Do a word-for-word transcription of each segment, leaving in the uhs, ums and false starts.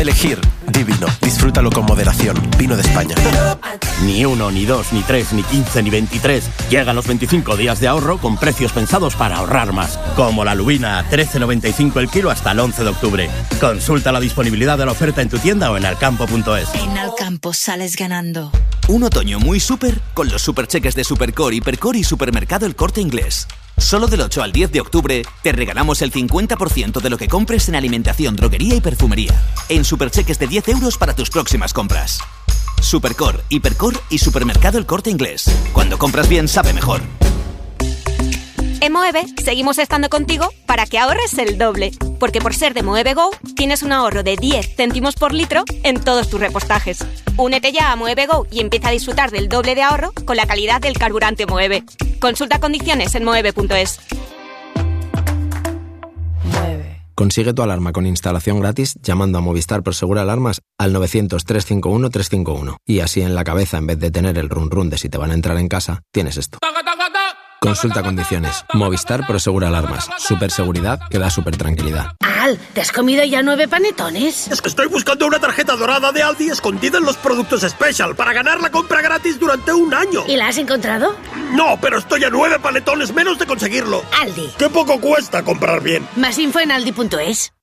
Elegir, divino. Disfrútalo con moderación. Vino de España. Ni uno, ni dos, ni tres, ni quince, ni veintitrés. Llegan los veinticinco días de ahorro con precios pensados para ahorrar más. Como la lubina a trece noventa y cinco el kilo hasta el once de octubre. Consulta la disponibilidad de la oferta en tu tienda o en alcampo punto es. En Alcampo sales ganando. Un otoño muy súper con los supercheques de Supercore, Hipercore y Supermercado El Corte Inglés. Solo del ocho al diez de octubre te regalamos el cincuenta por ciento de lo que compres en alimentación, droguería y perfumería. En supercheques de diez euros para tus próximas compras. Supercore, Hipercore y Supermercado El Corte Inglés. Cuando compras bien, sabe mejor. En Moeve seguimos estando contigo para que ahorres el doble. Porque por ser de Moeve Go, tienes un ahorro de diez céntimos por litro en todos tus repostajes. Únete ya a Moeve Go y empieza a disfrutar del doble de ahorro con la calidad del carburante Moeve. Consulta condiciones en moeve punto es. Consigue tu alarma con instalación gratis llamando a Movistar Prosegur Alarmas al novecientos, trescientos cincuenta y uno, trescientos cincuenta y uno. Y así en la cabeza, en vez de tener el run run de si te van a entrar en casa, tienes esto. Consulta condiciones. Movistar Prosegur Alarmas. Super seguridad que da super tranquilidad. Al, ¿te has comido ya nueve panetones? Es que estoy buscando una tarjeta dorada de Aldi escondida en los productos Special para ganar la compra gratis durante un año. ¿Y la has encontrado? No, pero estoy a nueve panetones menos de conseguirlo. Aldi. ¡Qué poco cuesta comprar bien! Más info en aldi punto es.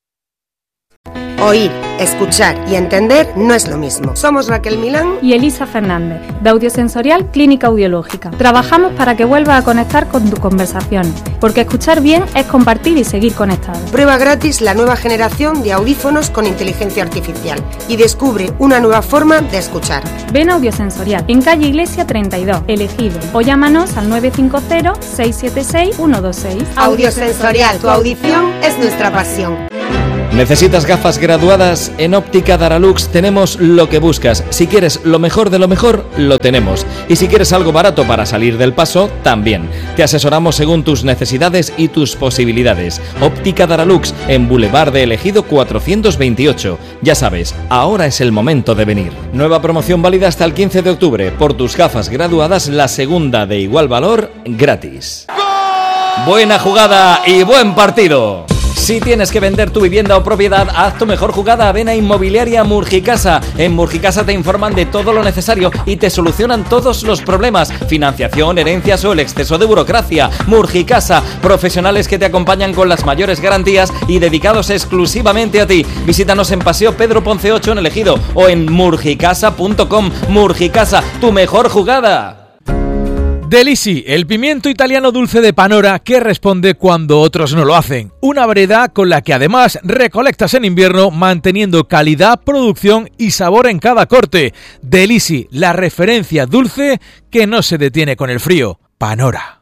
Oír, escuchar y entender no es lo mismo. Somos Raquel Milán y Elisa Fernández, de Audiosensorial Clínica Audiológica. Trabajamos para que vuelvas a conectar con tus conversaciones, porque escuchar bien es compartir y seguir conectado. Prueba gratis la nueva generación de audífonos con inteligencia artificial y descubre una nueva forma de escuchar. Ven a Audiosensorial, en calle Iglesia treinta y dos, Elegido, o llámanos al nueve cinco cero, seis siete seis, uno dos seis. Audiosensorial, tu audición es nuestra pasión. ¿Necesitas gafas graduadas? En Óptica Daralux tenemos lo que buscas. Si quieres lo mejor de lo mejor, lo tenemos. Y si quieres algo barato para salir del paso, también. Te asesoramos según tus necesidades y tus posibilidades. Óptica Daralux, en Boulevard de Elegido cuatrocientos veintiocho. Ya sabes, ahora es el momento de venir. Nueva promoción válida hasta el quince de octubre. Por tus gafas graduadas, la segunda de igual valor, gratis. Buena jugada y buen partido. Si tienes que vender tu vivienda o propiedad, haz tu mejor jugada. Ven a Inmobiliaria Murgicasa. En Murgicasa te informan de todo lo necesario y te solucionan todos los problemas: financiación, herencias o el exceso de burocracia. Murgicasa, profesionales que te acompañan con las mayores garantías y dedicados exclusivamente a ti. Visítanos en Paseo Pedro Ponce ocho en Elegido o en murgicasa punto com. Murgicasa, tu mejor jugada. Delisi, el pimiento italiano dulce de Panora que responde cuando otros no lo hacen. Una variedad con la que además recolectas en invierno manteniendo calidad, producción y sabor en cada corte. Delisi, la referencia dulce que no se detiene con el frío. Panora.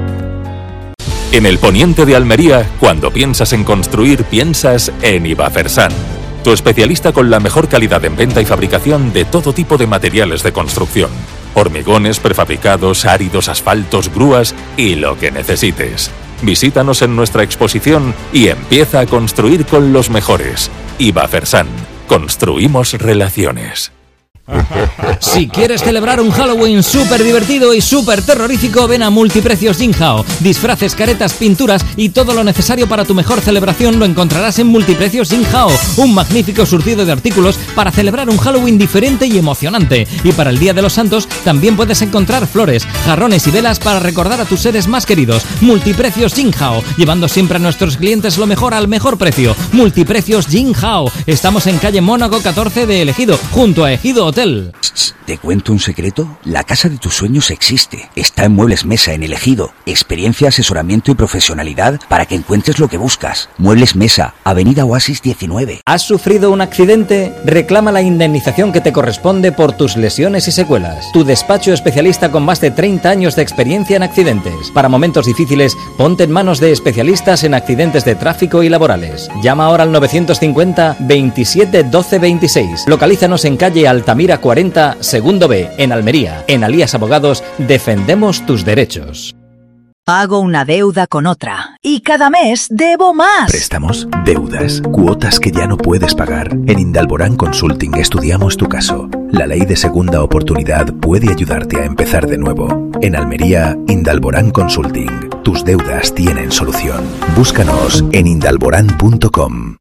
En el poniente de Almería, cuando piensas en construir, piensas en Ibafersan. Tu especialista con la mejor calidad en venta y fabricación de todo tipo de materiales de construcción. Hormigones, prefabricados, áridos, asfaltos, grúas y lo que necesites. Visítanos en nuestra exposición y empieza a construir con los mejores. Ibafersan. Construimos relaciones. Si quieres celebrar un Halloween súper divertido y súper terrorífico, ven a Multiprecios Jinhao. Disfraces, caretas, pinturas y todo lo necesario para tu mejor celebración lo encontrarás en Multiprecios Jinhao. Un magnífico surtido de artículos para celebrar un Halloween diferente y emocionante. Y para el Día de los Santos también puedes encontrar flores, jarrones y velas para recordar a tus seres más queridos. Multiprecios Jinhao, llevando siempre a nuestros clientes lo mejor al mejor precio. Multiprecios Jinhao. Estamos en calle Mónaco catorce de Elegido, junto a Ejido Hotel. ¿Te cuento un secreto? La casa de tus sueños existe. Está en Muebles Mesa, en Elegido. Experiencia, asesoramiento y profesionalidad para que encuentres lo que buscas. Muebles Mesa, Avenida Oasis diecinueve. ¿Has sufrido un accidente? Reclama la indemnización que te corresponde por tus lesiones y secuelas. Tu despacho especialista con más de treinta años de experiencia en accidentes. Para momentos difíciles, ponte en manos de especialistas en accidentes de tráfico y laborales. Llama ahora al novecientos cincuenta, veintisiete, doce, veintiséis. Localízanos en calle Altamira cuarenta, segundo B, en Almería. En Alías Abogados defendemos tus derechos. Pago una deuda con otra y cada mes debo más. Préstamos, deudas, cuotas que ya no puedes pagar. En Indalborán Consulting estudiamos tu caso. La ley de segunda oportunidad puede ayudarte a empezar de nuevo. En Almería, Indalborán Consulting. Tus deudas tienen solución. Búscanos en indalborán punto com.